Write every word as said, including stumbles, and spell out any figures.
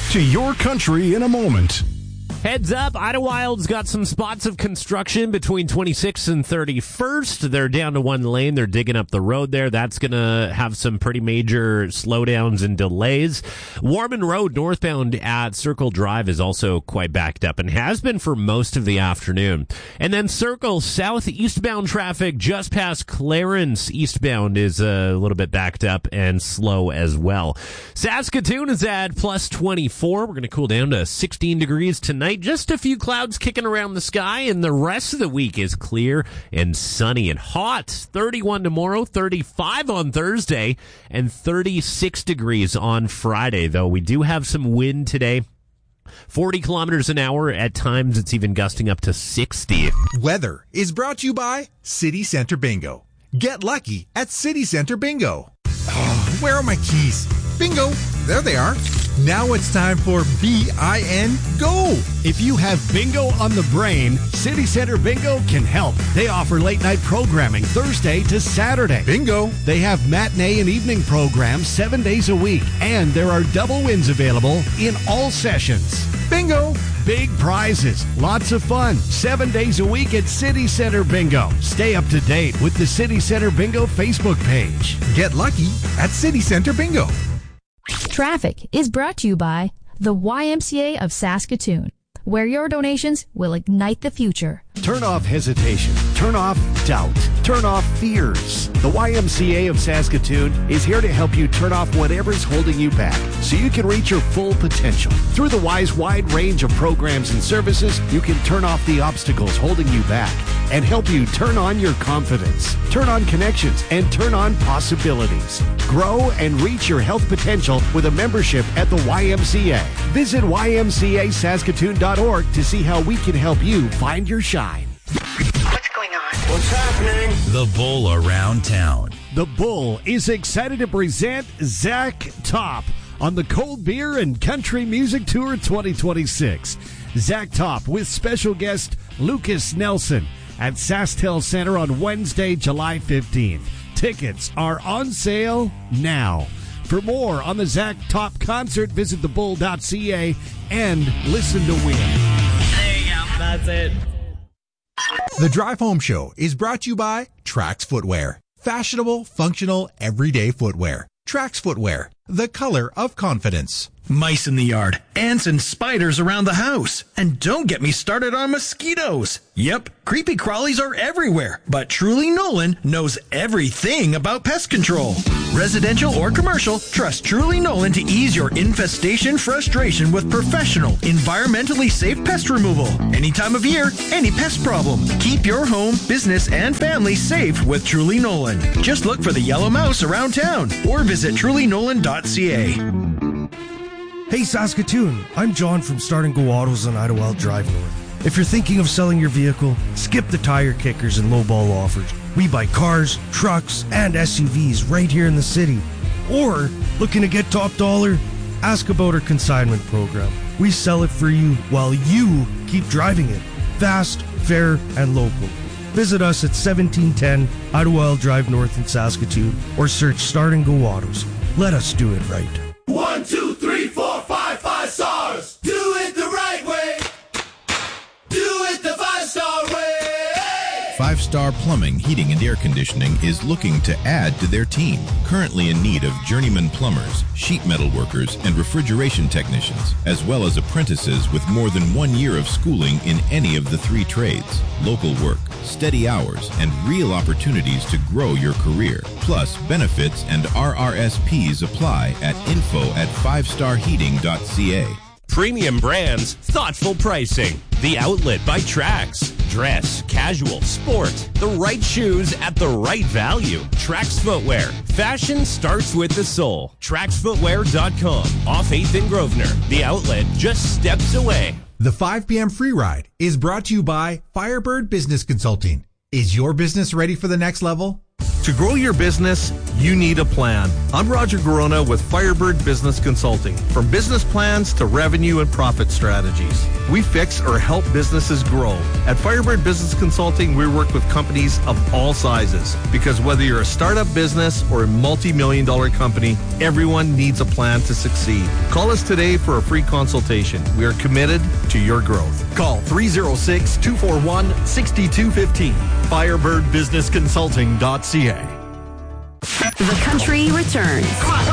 to your country in a moment. Heads up, Idlewild's got some spots of construction between twenty-sixth and thirty-first. They're down to one lane. They're digging up the road there. That's going to have some pretty major slowdowns and delays. Warman Road northbound at Circle Drive is also quite backed up and has been for most of the afternoon. And then Circle south eastbound traffic just past Clarence eastbound is a little bit backed up and slow as well. Saskatoon is at plus twenty-four. We're going to cool down to sixteen degrees tonight. Just a few clouds kicking around the sky, and the rest of the week is clear and sunny and hot. thirty-one tomorrow, thirty-five on Thursday, and thirty-six degrees on Friday, though we do have some wind today. forty kilometers an hour. At times, it's even gusting up to sixty. Weather is brought to you by City Center Bingo. Get lucky at City Center Bingo. Oh, where are my keys? Bingo! There they are. Now it's time for B I N Go. If you have bingo on the brain, City Center Bingo can help. They offer late night programming Thursday to Saturday. Bingo. They have matinee and evening programs seven days a week, and there are double wins available in all sessions. Bingo. Big prizes, lots of fun, seven days a week at City Center Bingo. Stay up to date with the City Center Bingo Facebook page. Get lucky at City Center Bingo. Traffic is brought to you by the Y M C A of Saskatoon, where your donations will ignite the future. Turn off hesitation. Turn off doubt. Turn off fears. The Y M C A of Saskatoon is here to help you turn off whatever's holding you back so you can reach your full potential. Through the Y's wide range of programs and services, you can turn off the obstacles holding you back and help you turn on your confidence, turn on connections, and turn on possibilities. Grow and reach your health potential with a membership at the Y M C A. Visit Y M C A Saskatoon dot org to see how we can help you find your shine. What's going on? What's happening? The Bull Around Town. The Bull is excited to present Zach Top on the Cold Beer and Country Music Tour twenty twenty-six. Zach Top with special guest Lucas Nelson at SaskTel Center on Wednesday, July fifteenth. Tickets are on sale now. For more on the Zach Top concert, visit the bull dot c a and listen to win. There you go. That's it. The Drive Home Show is brought to you by Trax Footwear. Fashionable, functional, everyday footwear. Trax Footwear, the color of confidence. Mice in the yard, ants and spiders around the house. And don't get me started on mosquitoes. Yep, creepy crawlies are everywhere, but Truly Nolan knows everything about pest control. Residential or commercial, trust Truly Nolan to ease your infestation frustration with professional, environmentally safe pest removal. Any time of year, any pest problem. Keep your home, business, and family safe with Truly Nolan. Just look for the yellow mouse around town or visit truly nolan dot c a. Hey Saskatoon, I'm John from Start and Go Autos on Idlewild Drive North. If you're thinking of selling your vehicle, skip the tire kickers and lowball offers. We buy cars, trucks, and S U Vs right here in the city. Or, looking to get top dollar? Ask about our consignment program. We sell it for you while you keep driving it. Fast, fair, and local. Visit us at seventeen ten Idlewild Drive North in Saskatoon or search Start and Go Autos. Let us do it right. One, two, three, four, five, five stars. Do it the right way. Do it the five-star way. Five Star Plumbing, Heating, and Air Conditioning is looking to add to their team. Currently in need of journeyman plumbers, sheet metal workers, and refrigeration technicians, as well as apprentices with more than one year of schooling in any of the three trades. Local work, steady hours, and real opportunities to grow your career. Plus, benefits and R R S Ps apply at info at five star heating dot c a. Premium brands, thoughtful pricing. The Outlet by Trax. Dress, casual, sport. The right shoes at the right value. Trax Footwear. Fashion starts with the soul. trax footwear dot com. Off eighth and Grosvenor. The Outlet, just steps away. The five p.m. free ride is brought to you by Firebird Business Consulting. Is your business ready for the next level? To grow your business, you need a plan. I'm Roger Garona with Firebird Business Consulting. From business plans to revenue and profit strategies, we fix or help businesses grow. At Firebird Business Consulting, we work with companies of all sizes because whether you're a startup business or a multi-million dollar company, everyone needs a plan to succeed. Call us today for a free consultation. We are committed to your growth. Call three oh six, two four one, six two one five. firebird business consulting dot c a. The Country returns.